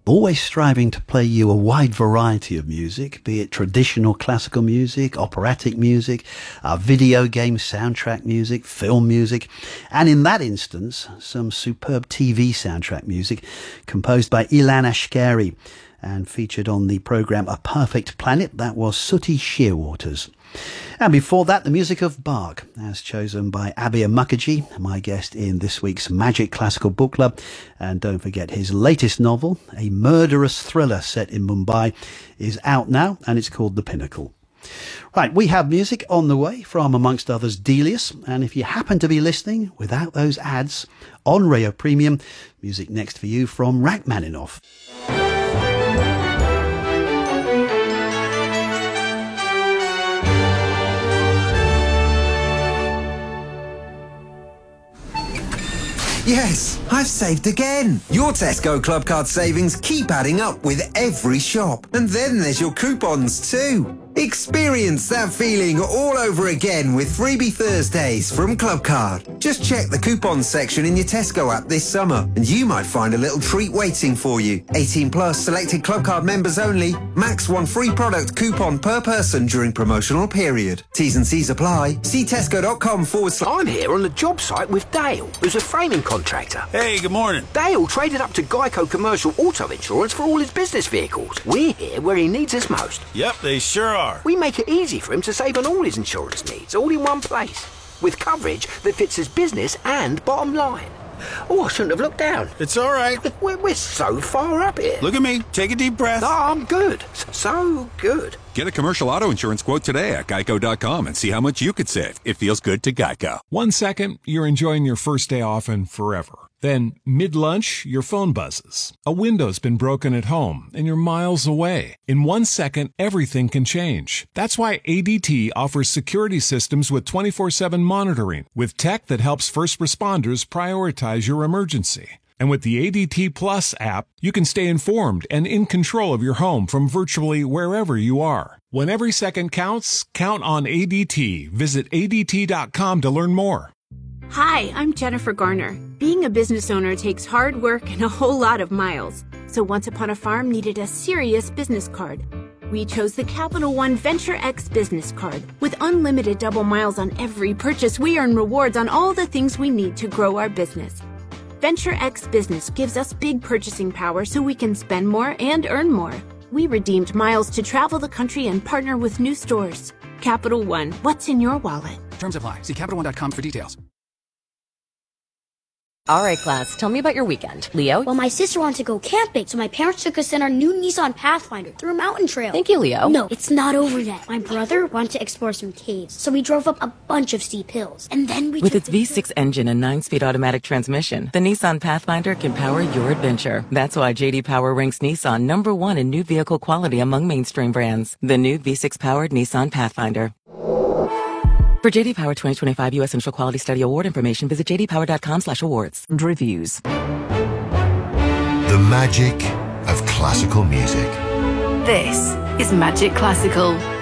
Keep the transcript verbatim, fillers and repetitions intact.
always striving to play you a wide variety of music, be it traditional classical music, operatic music, uh, video game soundtrack music, film music, and in that instance, some superb T V soundtrack music composed by Ilan Ashkari and featured on the programme A Perfect Planet. That was Sooty Shearwaters. And before that, the music of Bach, as chosen by Abir Mukherjee, my guest in this week's Magic Classical Book Club. And don't forget, his latest novel, a murderous thriller set in Mumbai, is out now, and it's called The Pinnacle. Right, we have music on the way from, amongst others, Delius. And if you happen to be listening without those ads on Rayo Premium, music next for you from Rachmaninoff. Yes, I've saved again. Your Tesco Club Card savings keep adding up with every shop. And then there's your coupons too. Experience that feeling all over again with Freebie Thursdays from Club Card. Just check the coupons section in your Tesco app this summer and you might find a little treat waiting for you. eighteen plus, selected Club Card members only. Max one free product coupon per person during promotional period. T's and C's apply. See tesco.com forward slash... I'm here on the job site with Dale, who's a framing contractor. Hey, good morning. Dale traded up to Geico Commercial Auto Insurance for all his business vehicles. We're here where he needs us most. Yep, they sure are. We make it easy for him to save on all his insurance needs, all in one place, with coverage that fits his business and bottom line. Oh, I shouldn't have looked down. It's all right. We're, we're so far up here. Look at me. Take a deep breath. Oh, I'm good. So good. Get a commercial auto insurance quote today at geico dot com and see how much you could save. It feels good to Geico. One second, you're enjoying your first day off and forever. Then, mid-lunch, your phone buzzes. A window's been broken at home, and you're miles away. In one second, everything can change. That's why A D T offers security systems with twenty-four seven monitoring, with tech that helps first responders prioritize your emergency. And with the A D T Plus app, you can stay informed and in control of your home from virtually wherever you are. When every second counts, count on A D T. Visit A D T dot com to learn more. Hi, I'm Jennifer Garner. Being a business owner takes hard work and a whole lot of miles. So Once Upon a Farm needed a serious business card. We chose the Capital One Venture X business card. With unlimited double miles on every purchase, we earn rewards on all the things we need to grow our business. Venture X Business gives us big purchasing power so we can spend more and earn more. We redeemed miles to travel the country and partner with new stores. Capital One, what's in your wallet? Terms apply. See Capital One dot com for details. All right, class, tell me about your weekend. Leo? Well, my sister wanted to go camping, so my parents took us in our new Nissan Pathfinder through a mountain trail. Thank you, Leo. No, it's not over yet. My brother wanted to explore some caves, so we drove up a bunch of steep hills. And then we With its V six engine and nine-speed automatic transmission, the Nissan Pathfinder can power your adventure. That's why J D Power ranks Nissan number one in new vehicle quality among mainstream brands. The new V six-powered Nissan Pathfinder. For J D Power twenty twenty-five U S Initial Quality Study Award information, visit j d power dot com slash awards. Reviews. The magic of classical music. This is Magic Classical.